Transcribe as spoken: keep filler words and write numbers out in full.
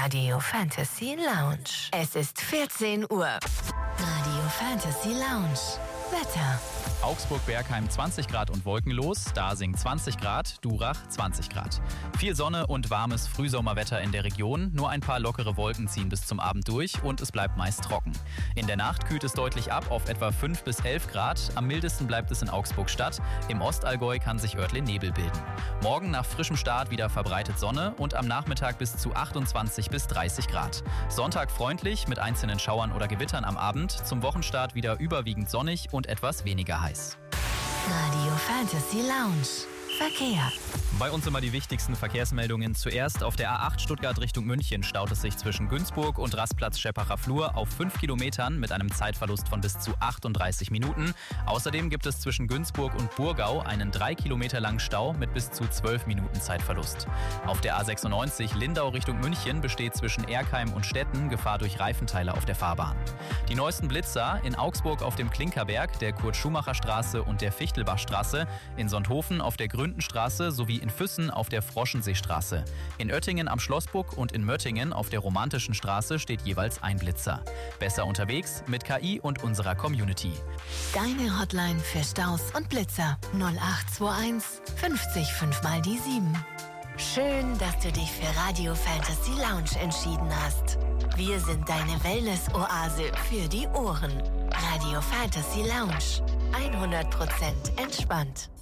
Radio Fantasy Lounge. Es ist vierzehn Uhr. Radio Fantasy Lounge. Wetter. Augsburg-Bergheim zwanzig Grad und wolkenlos, Dasing zwanzig Grad, Durach zwanzig Grad. Viel Sonne und warmes Frühsommerwetter in der Region, nur ein paar lockere Wolken ziehen bis zum Abend durch und es bleibt meist trocken. In der Nacht kühlt es deutlich ab auf etwa fünf bis elf Grad, am mildesten bleibt es in Augsburg-Stadt, im Ostallgäu kann sich örtlich Nebel bilden. Morgen nach frischem Start wieder verbreitet Sonne und am Nachmittag bis zu achtundzwanzig bis dreißig Grad. Sonntag freundlich mit einzelnen Schauern oder Gewittern am Abend, zum Wochenstart wieder überwiegend sonnig und etwas weniger heiß. Radio Fantasy Lounge. Verkehr. Bei uns immer die wichtigsten Verkehrsmeldungen. Zuerst auf der A acht Stuttgart Richtung München staut es sich zwischen Günzburg und Rastplatz Scheppacher Flur auf fünf Kilometern mit einem Zeitverlust von bis zu achtunddreißig Minuten. Außerdem gibt es zwischen Günzburg und Burgau einen drei Kilometer langen Stau mit bis zu zwölf Minuten Zeitverlust. Auf der A sechsundneunzig Lindau Richtung München besteht zwischen Erkheim und Stetten Gefahr durch Reifenteile auf der Fahrbahn. Die neuesten Blitzer in Augsburg auf dem Klinkerberg, der Kurt-Schumacher-Straße und der Fichtelbachstraße, in Sonthofen auf der Gründenstraße sowie in Füssen auf der Froschenseestraße. In Oettingen am Schlossburg und in Möttingen auf der Romantischen Straße steht jeweils ein Blitzer. Besser unterwegs mit K I und unserer Community. Deine Hotline für Staus und Blitzer null acht zwei eins fünfzig fünf mal die sieben. Schön, dass du dich für Radio Fantasy Lounge entschieden hast. Wir sind deine Wellness-Oase für die Ohren. Radio Fantasy Lounge. hundert Prozent entspannt.